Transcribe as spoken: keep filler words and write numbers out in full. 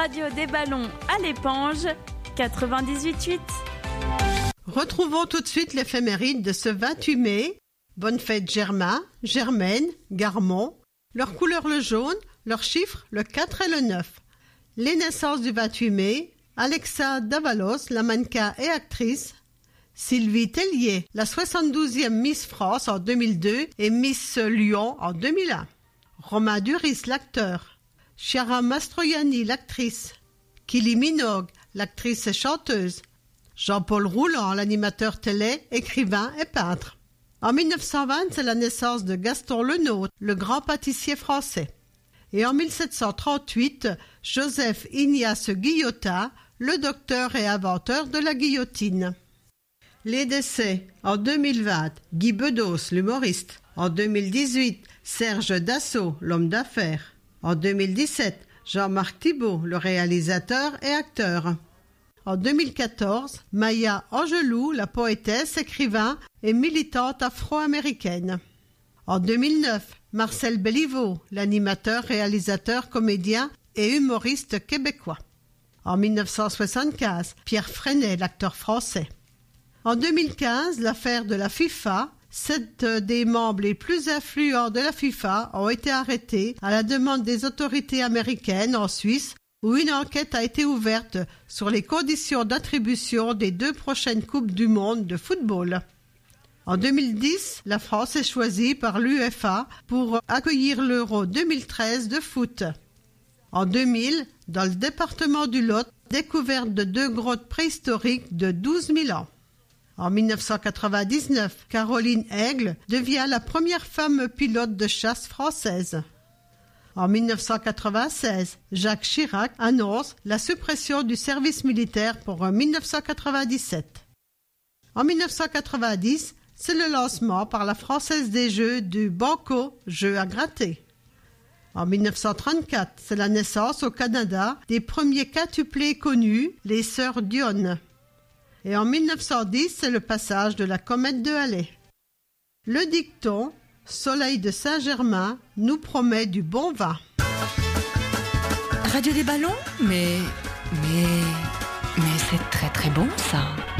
radio des ballons à l'Épange, quatre-vingt-dix-huit virgule huit. Retrouvons tout de suite l'éphéméride de ce vingt-huit mai. Bonne fête Germain, Germaine, Garmont. Leur couleur le jaune, leurs chiffres le quatre et le neuf. Les naissances du vingt-huit mai. Alexa Davalos, la mannequin et actrice. Sylvie Tellier, la soixante-douzième Miss France en deux mille deux et Miss Lyon en deux mille un. Romain Duris, l'acteur. Chiara Mastroianni, l'actrice. Kylie Minogue, l'actrice et chanteuse. Jean-Paul Rouland, l'animateur télé, écrivain et peintre. En mille neuf cent vingt, c'est la naissance de Gaston Lenôtre, le grand pâtissier français. Et en mille sept cent trente-huit, Joseph Ignace Guillotin, le docteur et inventeur de la guillotine. Les décès. En deux mille vingt, Guy Bedos, l'humoriste. En deux mille dix-huit, Serge Dassault, l'homme d'affaires. En deux mille dix-sept, Jean-Marc Thibault, le réalisateur et acteur. En deux mille quatorze, Maya Angelou, la poétesse, écrivain et militante afro-américaine. En deux mille neuf, Marcel Béliveau, l'animateur, réalisateur, comédien et humoriste québécois. En mille neuf cent soixante-quinze, Pierre Freinet, l'acteur français. En deux mille quinze, l'affaire de la FIFA. Sept des membres les plus influents de la FIFA ont été arrêtés à la demande des autorités américaines en Suisse, où une enquête a été ouverte sur les conditions d'attribution des deux prochaines Coupes du Monde de football. En deux mille dix, la France est choisie par l'UEFA pour accueillir l'Euro deux mille treize de foot. En deux mille, dans le département du Lot, découverte de deux grottes préhistoriques de douze mille ans. En mille neuf cent quatre-vingt-dix-neuf, Caroline Aigle devient la première femme pilote de chasse française. En mille neuf cent quatre-vingt-seize, Jacques Chirac annonce la suppression du service militaire pour mille neuf cent quatre-vingt-dix-sept. En mille neuf cent quatre-vingt-dix, c'est le lancement par la Française des Jeux du Banco, jeu à gratter. En mille neuf cent trente-quatre, c'est la naissance au Canada des premiers quintuplés connus, les sœurs Dionne. Et en mille neuf cent dix, c'est le passage de la comète de Halley. Le dicton « Soleil de Saint-Germain » nous promet du bon vin. Radio des ballons, mais... mais... mais c'est très très bon ça.